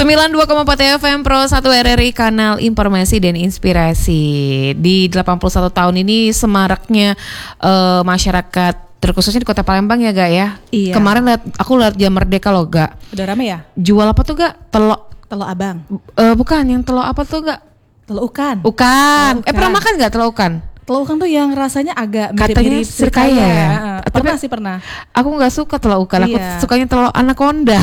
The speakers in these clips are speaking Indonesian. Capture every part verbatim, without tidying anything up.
sembilan puluh dua koma empat F M Pro satu R R I, kanal informasi dan inspirasi. Di delapan puluh satu tahun ini semaraknya uh, masyarakat, terkhususnya di Kota Palembang ya Gak ya. Iya. Kemarin liat, aku lihat Jam Merdeka loh Gak. Udah rame ya? Jual apa tuh Gak? Telok. Telok abang. Uh, bukan, yang telok apa tuh Gak? Telok ukan. Ukan. Oh, Eh pernah makan gak telok ukan? Telok ukan tuh yang rasanya agak Katanya mirip-mirip sirkaya sirkaya. ya? Uh, pernah sih pernah. Aku gak suka telok ukan, aku Iya. sukanya telok anaconda.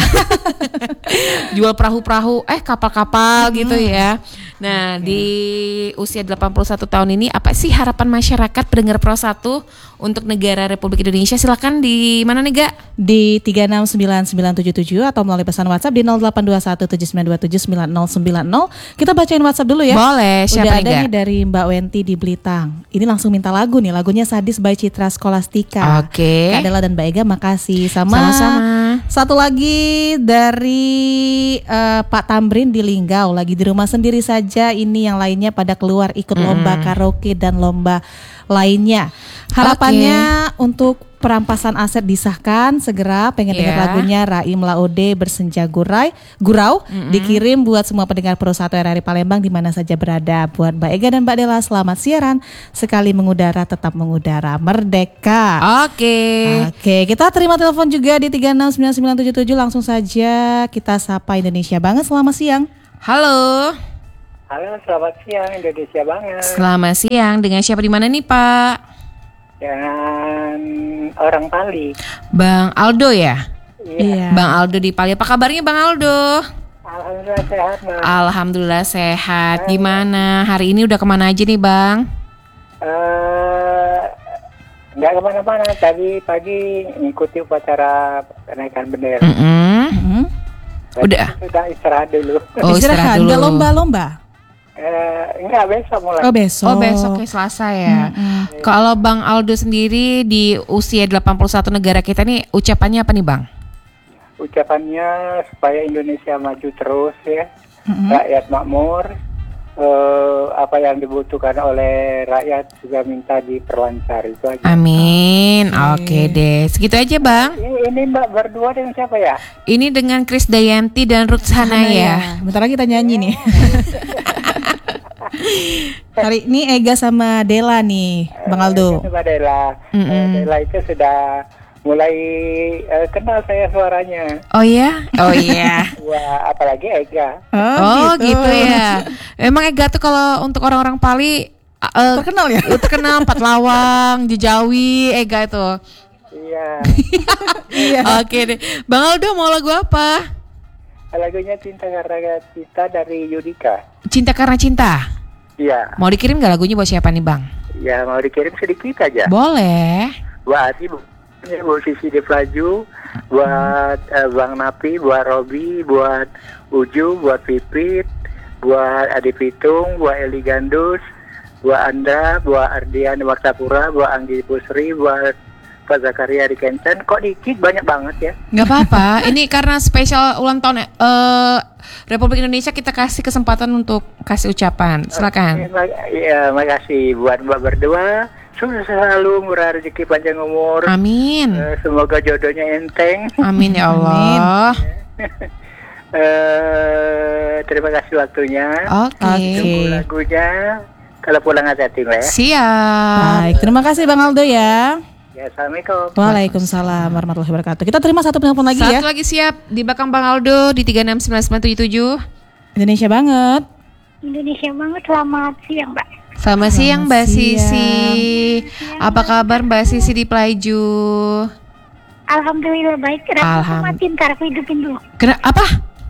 Jual perahu-perahu, eh kapal-kapal hmm. gitu ya. Nah hmm. di usia delapan puluh satu tahun ini, apa sih harapan masyarakat pendengar Pro satu untuk negara Republik Indonesia? Silakan, di mana nih Gak? Di tiga enam sembilan sembilan tujuh tujuh atau melalui pesan WhatsApp di nol delapan dua satu tujuh sembilan dua tujuh sembilan nol sembilan nol. Kita bacain WhatsApp dulu ya. Boleh, siapa Udah nih ada Gak? nih dari Mbak Wenti di Blitar. Ini langsung minta lagu nih, lagunya Sadis by Citra Scholastika. Oke. Kak Dela dan Mbak Ega, makasih. Sama Sama-sama. Satu lagi dari uh, Pak Tamrin di Linggau, lagi di rumah sendiri saja. Ini yang lainnya pada keluar ikut lomba Mm. karaoke dan lomba lainnya. Harapannya okay. untuk perampasan aset disahkan segera. Pengen dengar Yeah. lagunya Raim Laode Bersenja Gurai Gurau. Mm-hmm. Dikirim buat semua pendengar Pro satu R R I Palembang di mana saja berada. Buat Mbak Ega dan Mbak Dela, selamat siaran. Sekali mengudara tetap mengudara, merdeka. Oke. Oke, kita terima telepon juga di tiga enam sembilan sembilan tujuh tujuh. Langsung saja kita sapa Indonesia banget. Selamat siang. Halo. Halo, selamat siang Indonesia banget. Selamat siang, dengan siapa di mana nih Pak? Dengan orang Pali. Bang Aldo ya? Iya. Bang Aldo di Pali. Apa kabarnya Bang Aldo? Alhamdulillah sehat, Mas. Alhamdulillah sehat. Gimana? Hari ini udah kemana aja nih Bang? Eh, nggak kemana-mana. Tadi pagi ngikuti upacara kenaikan bendera. Mm-mm. Mm-hmm. Udah. Sudah istirahat dulu. Oh, istirahat dulu. Nggak lomba-lomba? Eh, enggak, besok mulai. Oh besok. Oh besok ya, Selasa ya. Mm-hmm. Kalau Bang Aldo sendiri di usia delapan puluh satu negara kita nih, ucapannya apa nih Bang? Ucapannya supaya Indonesia maju terus ya. Mm-hmm. Rakyat makmur. Eh, apa yang dibutuhkan oleh rakyat juga minta diperlancar, itu aja. Amin. Oke deh, segitu aja Bang. Ini, ini Mbak berdua dengan siapa ya? Ini dengan Kris Dayanti dan Ruth Hanaya. Bentar lagi kita nyanyi nih. Hari ini Ega sama Dela nih, Bang Aldo. Eh, Mbak Dela. Eh, Dela itu sudah mulai eh, kenal saya suaranya. Oh ya? Oh iya. Wah, apalagi Ega. Oh, gitu. ya. Emang Ega tuh kalau untuk orang-orang Pali uh, Terkenal ya? terkenal Empat Lawang, Jejawi, Ega itu. Iya. Iya. Oke deh. Bang Aldo mau lagu apa? Lagunya Cinta Karena Cinta dari Yudika. Cinta Karena Cinta. Iya. Mau dikirim gak lagunya buat siapa nih Bang? Ya, mau dikirim sedikit aja. Boleh. Buat Ibu, buat Sisi di Pelaju, buat eh, Bang Napi, buat Robi, buat Uju, buat Pipit, buat Adi Pitung, buat Eli Gandus, buat Andra, buat Ardian di Maksapura, buat Anggi Pusri, buat Pak Zakaria di Kenten. Kok dikit, banyak banget ya? Gak apa-apa. Ini karena spesial ulang tahun uh, Republik Indonesia, kita kasih kesempatan untuk kasih ucapan. Silakan. Iya, makasih buat Mbak berdua. Sukses selalu, murah rezeki, panjang umur. Amin. Eh, semoga jodohnya enteng. Amin ya Allah. Eh, terima kasih waktunya. Oke. Tunggu lagunya. Kalau pulang hati-hati ya. Siap. Baik, terima kasih Bang Aldo ya. Ya, assalamualaikum. Waalaikumsalam warahmatullahi wabarakatuh. Kita terima satu penelpon lagi Satu ya. lagi siap di belakang Bang Aldo di tiga enam sembilan sembilan tujuh tujuh. Indonesia banget. Indonesia banget, selamat siang Mbak. Selamat siang Mbak siang. Sisi. Apa kabar Mbak Sisi di Pelaju? Alhamdulillah baik. Kenapa Alham- matiin kartu hidupin dulu? Kena apa?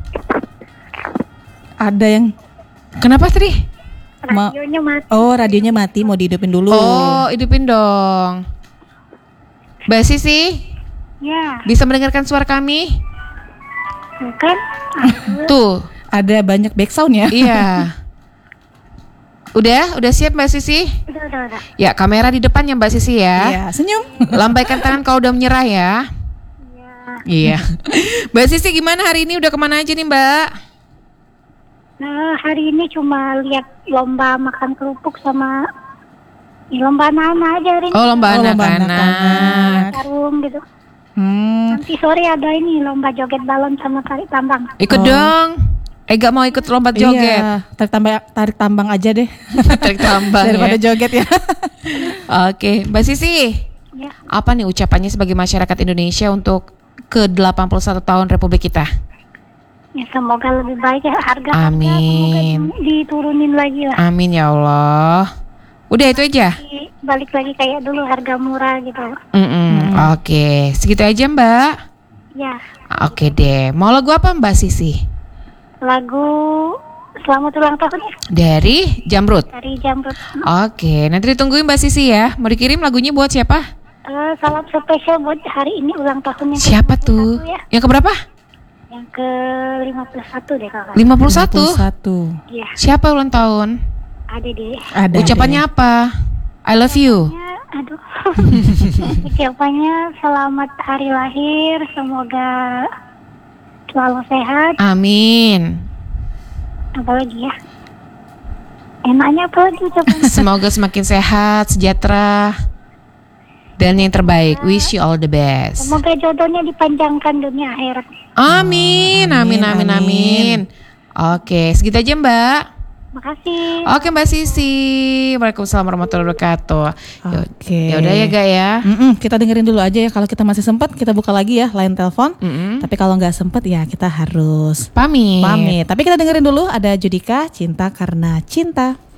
Ada yang Kenapa Tri? Ma- Radionya mati. Oh, radionya mati, mau dihidupin dulu. Oh, hidupin dong. Mbak Sisi, Ya, bisa mendengarkan suara kami? bukan? Tuh, Ada banyak background ya. iya. Udah, udah siap Mbak Sisi? Udah, udah, udah. Ya, kamera di depannya Mbak Sisi ya. Iya, senyum. Lambaikan tangan kalau udah menyerah ya. Ya. Iya. Mbak Sisi gimana hari ini, udah kemana aja nih Mbak? Nah, hari ini cuma lihat lomba makan kerupuk sama ya, lomba anak-anak aja hari ini. Oh, lomba Oh, lomba anak-anak. anak-anak. Sarung gitu. Hmm. Nanti sore ada ini lomba joget balon sama tarik tambang. Ikut Oh. dong. Ega mau ikut lompat joget. Iya, tarik tambang, tarik tambang aja deh. Tarik tambang Daripada ya. joget ya. Oke, Mbak Sisi. Ya. Apa nih ucapannya sebagai masyarakat Indonesia untuk ke delapan puluh satu tahun Republik kita? Ya, semoga lebih baik ya harga. Amin. Semoga diturunin lagi lah. Amin ya Allah. Udah itu aja. Di- Balik lagi kayak dulu harga murah gitu. Mm-mm. Oke, segitu aja Mbak. Ya, Oke deh. Mau lagu apa Mbak Sisi? lagu Selamat Ulang Tahun ya Dari Jamrut. dari Jamrut. Oke, nanti ditungguin Mbak Sisi ya. Mau dikirim lagunya buat siapa? Eh, salam spesial buat hari ini ulang tahun yang Siapa ke lima puluh tuh? satu ya. Yang keberapa? Yang ke lima puluh satu deh kakak. lima puluh satu. Satu. Iya, Siapa ulang tahun? ada deh. Ada. Ucapannya apa? I love you. Ya, aduh. Ucapannya selamat hari lahir, semoga selalu sehat. Amin. Apalagi ya? Enaknya apa lagi ucapannya? Semoga semakin sehat, sejahtera, dan yang terbaik. Wish you all the best. Semoga jodohnya dipanjangkan dunia akhirat. Amin, amin, amin, amin. Oke, segitu aja Mbak. Makasih. Oke Mbak Sisi. Waalaikumsalam warahmatullahi wabarakatuh. Ya- Oke. Ya udah ya Gak ya. Mm-mm, kita dengerin dulu aja ya. Kalau kita masih sempat kita buka lagi ya line telepon. Mm-mm. Tapi kalau nggak sempat ya kita harus Pamit. pamit. Tapi kita dengerin dulu ada Judika Cinta Karena Cinta.